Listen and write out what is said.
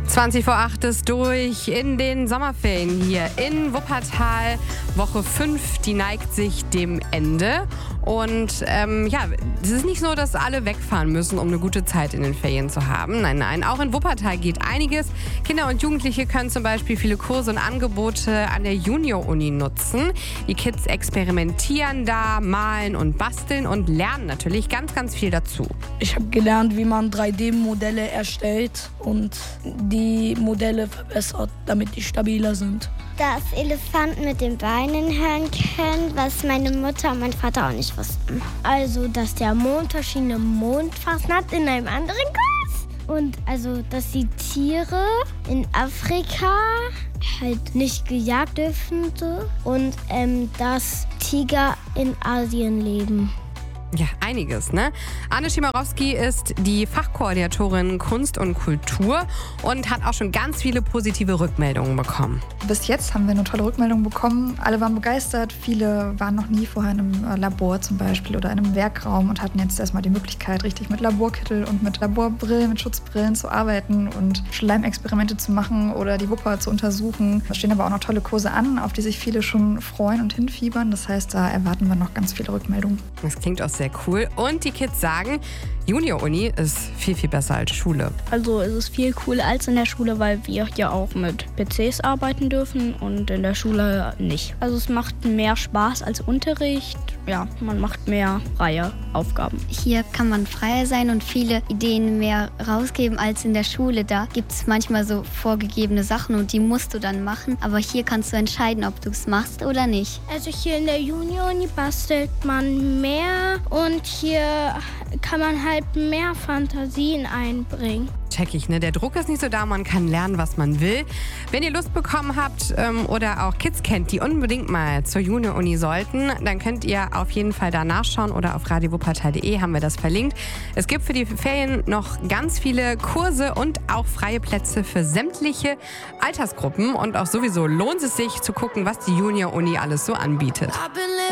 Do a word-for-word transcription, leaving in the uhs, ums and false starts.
zwanzig vor acht ist durch in den Sommerferien hier in Wuppertal. Woche fünf, die neigt sich dem Ende. Und ähm, ja, es ist nicht so, dass alle wegfahren müssen, um eine gute Zeit in den Ferien zu haben. Nein, nein, auch in Wuppertal geht einiges. Kinder und Jugendliche können zum Beispiel viele Kurse und Angebote an der Junior-Uni nutzen. Die Kids experimentieren da, malen und basteln und lernen natürlich ganz, ganz viel dazu. Ich habe gelernt, wie man drei D Modelle erstellt und die Modelle verbessert, damit die stabiler sind. Dass Elefanten mit den Beinen hören können, was meine Mutter und mein Vater auch nicht wussten. Also, dass der Mond verschiedene Mondphasen hat in einem anderen Kurs. Und also, dass die Tiere in Afrika halt nicht gejagt dürfen. Und ähm, dass Tiger in Asien leben. Ja, einiges, ne? Anne Schimarowski ist die Fachkoordinatorin Kunst und Kultur und hat auch schon ganz viele positive Rückmeldungen bekommen. Bis jetzt haben wir eine tolle Rückmeldung bekommen. Alle waren begeistert. Viele waren noch nie vorher in einem Labor zum Beispiel oder in einem Werkraum und hatten jetzt erstmal die Möglichkeit, richtig mit Laborkittel und mit Laborbrillen, mit Schutzbrillen zu arbeiten und Schleimexperimente zu machen oder die Wupper zu untersuchen. Da stehen aber auch noch tolle Kurse an, auf die sich viele schon freuen und hinfiebern. Das heißt, da erwarten wir noch ganz viele Rückmeldungen. Das klingt auch sehr cool. Und die Kids sagen, Junior-Uni ist viel, viel besser als Schule. Also es ist viel cooler als in der Schule, weil wir ja auch mit P Cs arbeiten dürfen und in der Schule nicht. Also es macht mehr Spaß als Unterricht. Ja, man macht mehr freie Aufgaben. Hier kann man freier sein und viele Ideen mehr rausgeben als in der Schule. Da gibt es manchmal so vorgegebene Sachen und die musst du dann machen. Aber hier kannst du entscheiden, ob du es machst oder nicht. Also hier in der Junior-Uni bastelt man mehr und hier kann man halt mehr Fantasien einbringen. Check ich, ne? Der Druck ist nicht so da, man kann lernen, was man will. Wenn ihr Lust bekommen habt ähm, oder auch Kids kennt, die unbedingt mal zur Junior-Uni sollten, dann könnt ihr auf jeden Fall da nachschauen oder auf radio wuppertal punkt de haben wir das verlinkt. Es gibt für die Ferien noch ganz viele Kurse und auch freie Plätze für sämtliche Altersgruppen und auch sowieso lohnt es sich zu gucken, was die Junior-Uni alles so anbietet.